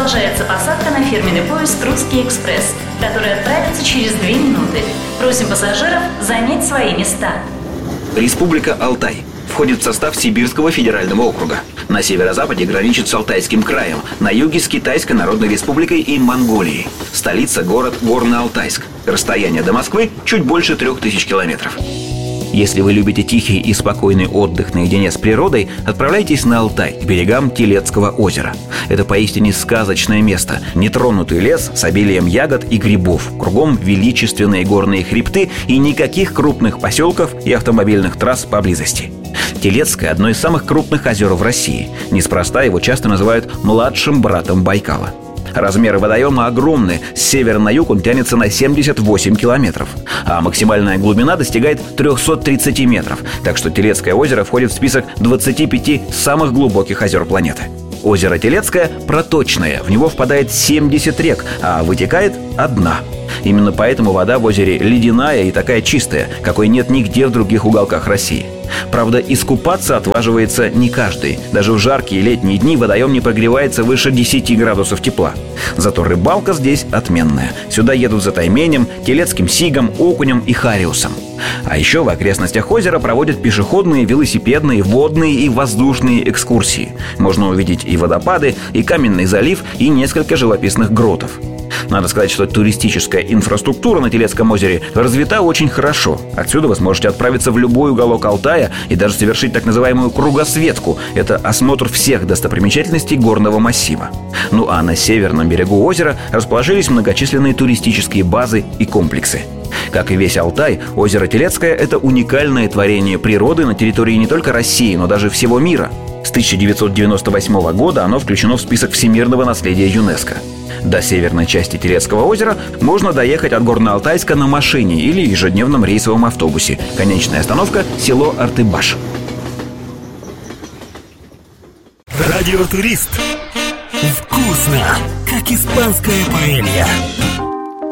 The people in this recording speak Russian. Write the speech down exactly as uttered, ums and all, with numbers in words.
Продолжается посадка на фирменный поезд «Русский экспресс», который отправится через две минуты. Просим пассажиров занять свои места. Республика Алтай входит в состав Сибирского федерального округа. На северо-западе граничит с Алтайским краем, на юге с Китайской Народной Республикой и Монголией. Столица – город Горно-Алтайск. Расстояние до Москвы чуть больше трех тысяч километров. Если вы любите тихий и спокойный отдых наедине с природой, отправляйтесь на Алтай, к берегам Телецкого озера. Это поистине сказочное место. Нетронутый лес с обилием ягод и грибов. Кругом величественные горные хребты и никаких крупных поселков и автомобильных трасс поблизости. Телецкое – одно из самых крупных озер в России. Неспроста его часто называют «младшим братом Байкала». Размеры водоема огромны. С севера на юг он тянется на семьдесят восемь километров. А максимальная глубина достигает триста тридцать метров. Так что Телецкое озеро входит в список двадцати пяти самых глубоких озер планеты. Озеро Телецкое проточное. В него впадает семьдесят рек, а вытекает одна. Именно поэтому вода в озере ледяная и такая чистая, какой нет нигде в других уголках России. Правда, искупаться отваживается не каждый. Даже в жаркие летние дни водоем не прогревается выше десяти градусов тепла. Зато рыбалка здесь отменная. Сюда едут за тайменем, телецким сигом, окунем и хариусом. А еще в окрестностях озера проводят пешеходные, велосипедные, водные и воздушные экскурсии. Можно увидеть и водопады, и каменный залив, и несколько живописных гротов. Надо сказать, что туристическая инфраструктура на Телецком озере развита очень хорошо. Отсюда вы сможете отправиться в любой уголок Алтая и даже совершить так называемую кругосветку. Это осмотр всех достопримечательностей горного массива. Ну а на северном берегу озера расположились многочисленные туристические базы и комплексы. Как и весь Алтай, озеро Телецкое – это уникальное творение природы на территории не только России, но даже всего мира. С тысяча девятьсот девяносто восьмого года оно включено в список всемирного наследия ЮНЕСКО. До северной части Телецкого озера можно доехать от Горно-Алтайска на машине или ежедневном рейсовом автобусе. Конечная остановка – село Артыбаш. Радиотурист. Вкусно, как испанская паэлья.